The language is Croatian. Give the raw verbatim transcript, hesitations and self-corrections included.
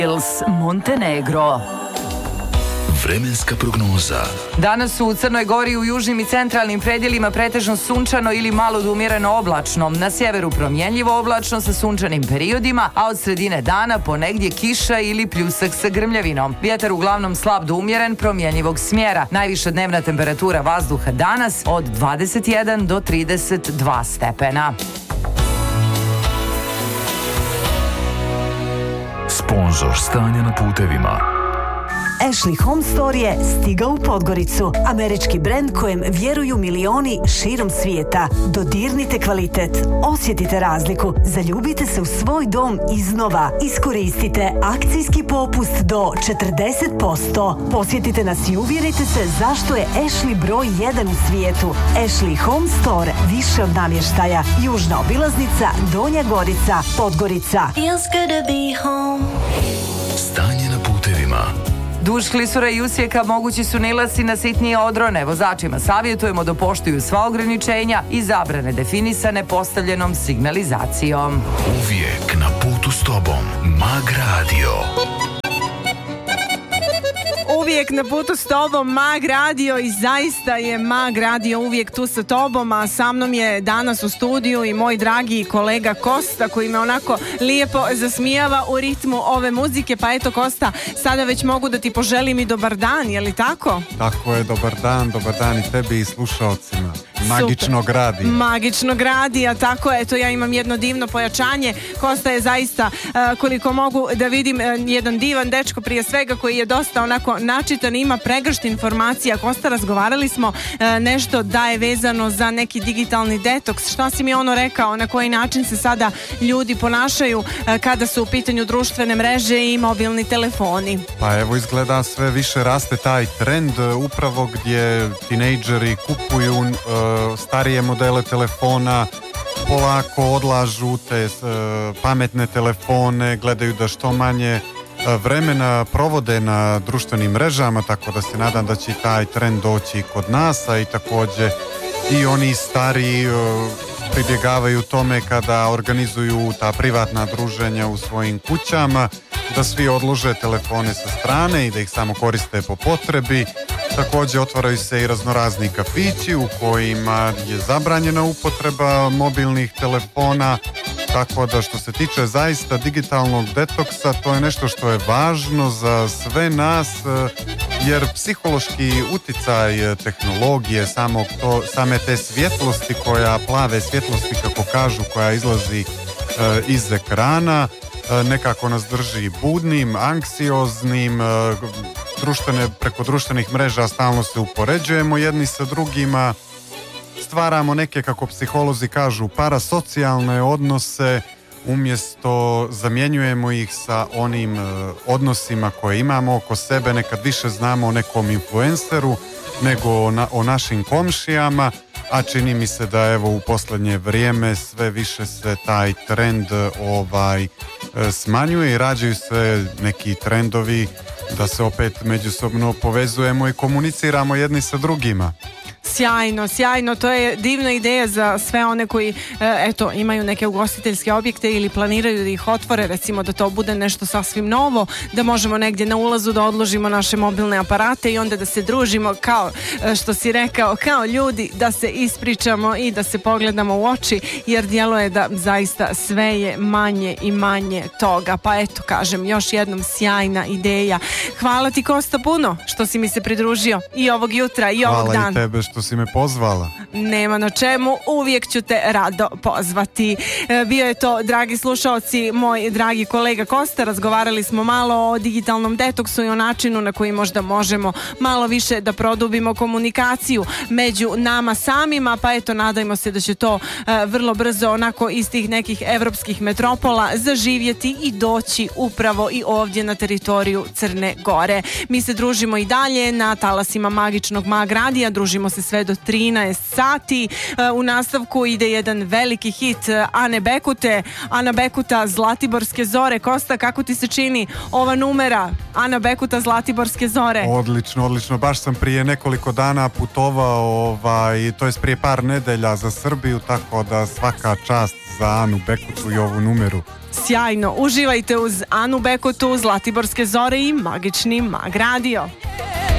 Montenegro. Vremenska prognoza. Danas su u Crnoj Gori u južnim i centralnim predjelima pretežno sunčano ili malo do umjereno oblačno. Na sjeveru promjenljivo oblačno sa sunčanim periodima, a od sredine dana ponegdje kiša ili pljusak sa grmljavinom. Vjetar uglavnom slab do umjeren, promjenjivog smjera. Najviša dnevna temperatura vazduha danas od dvadeset jedan do trideset dva stepena. Sponzor stanja na putevima. Ashley Home Store je stigao u Podgoricu. Američki brend kojem vjeruju milioni širom svijeta. Dodirnite kvalitet, osjetite razliku, zaljubite se u svoj dom iznova. Iskoristite akcijski popust do četrdeset posto. Posjetite nas i uvjerite se zašto je Ashley broj jedan u svijetu. Ashley Home Store, više od namještaja. Južna obilaznica, Donja Gorica, Podgorica. Feels good to be home. Stanje na putevima. Duž klisura i usjeka mogući su nilasci na sitnije odrone. Vozačima savjetujemo da poštuju sva ograničenja i zabrane definisane postavljenom signalizacijom. Uvijek na putu s tobom. Mag Radio. Uvijek na putu s tobom Mag Radio i zaista je Mag Radio uvijek tu sa tobom, a sa mnom je danas u studiju i moj dragi kolega Kosta koji me onako lijepo zasmijava u ritmu ove muzike. Pa eto Kosta, sada već mogu da ti poželim i dobar dan, je li tako? Tako je, dobar dan, dobar dan i tebi i slušalcima. Magičnog radija. Magičnog radija, tako je, eto ja imam jedno divno pojačanje. Kosta je zaista, uh, koliko mogu da vidim, uh, jedan divan dečko prije svega koji je dosta onako načitan, ima pregršt informacija. Kosta, razgovarali smo uh, nešto da je vezano za neki digitalni detoks. Šta si mi ono rekao, na koji način se sada ljudi ponašaju uh, kada su u pitanju društvene mreže i mobilni telefoni? Pa evo, izgleda sve više raste taj trend uh, upravo gdje tinejdžeri kupuju uh, starije modele telefona, polako odlažu te uh, pametne telefone, gledaju da što manje uh, vremena provode na društvenim mrežama, tako da se nadam da će taj trend doći kod nas, a i također i oni stariji uh, pribjegavaju tome kada organizuju ta privatna druženja u svojim kućama, da svi odlože telefone sa strane i da ih samo koriste po potrebi. Također otvaraju se i raznorazni kafići u kojima je zabranjena upotreba mobilnih telefona, tako da što se tiče zaista digitalnog detoksa, to je nešto što je važno za sve nas, jer psihološki uticaj tehnologije, samog to, same te svjetlosti koja, plave svjetlosti kako kažu, koja izlazi e, iz ekrana, e, nekako nas drži budnim, anksioznim, e, društvene, preko društvenih mreža stalno se upoređujemo jedni sa drugima, stvaramo neke, kako psiholozi kažu, parasocijalne odnose, umjesto zamjenjujemo ih sa onim uh, odnosima koje imamo oko sebe. Nekad više znamo o nekom influenceru nego o, na, o našim komšijama, a čini mi se da evo u posljednje vrijeme sve više se taj trend ovaj smanjuje i rađaju se neki trendovi da se opet međusobno povezujemo i komuniciramo jedni sa drugima. Sjajno, sjajno, to je divna ideja za sve one koji eto, imaju neke ugostiteljske objekte ili planiraju da ih otvore, recimo da to bude nešto sasvim novo, da možemo negdje na ulazu da odložimo naše mobilne aparate i onda da se družimo kao što si rekao, kao ljudi, da se ispričamo i da se pogledamo u oči, jer djeluje da zaista sve je manje i manje toga. Pa eto, kažem, još jednom sjajna ideja. Hvala ti Kosta puno što si mi se pridružio i ovog jutra i ovog dana. Hvala i tebe što si me pozvala. Nema na čemu, uvijek ću te rado pozvati. Bio je to, dragi slušalci, moj dragi kolega Kosta. Razgovarali smo malo o digitalnom detoksu i o načinu na koji možda možemo malo više da produbimo komunikaciju među nama samima, pa eto, nadajmo se da će to uh, vrlo brzo onako iz tih nekih evropskih metropola zaživjeti i doći upravo i ovdje na teritoriju Crne Gore. Mi se družimo i dalje na talasima magičnog Mag Radija, družimo se sve do trinaest sati. U nastavku ide jedan veliki hit Ane Bekute. Ana Bekuta, Zlatiborske zore. Kosta, kako ti se čini ova numera? Ana Bekuta, Zlatiborske zore. Odlično, odlično. Baš sam prije nekoliko dana putovao, ovaj, to je prije par nedelja za Srbiju, tako da svaka čast za Anu Bekutu i ovu numeru. Sjajno, uživajte uz Anu Bekutu, Zlatiborske zore i magični Mag Radio.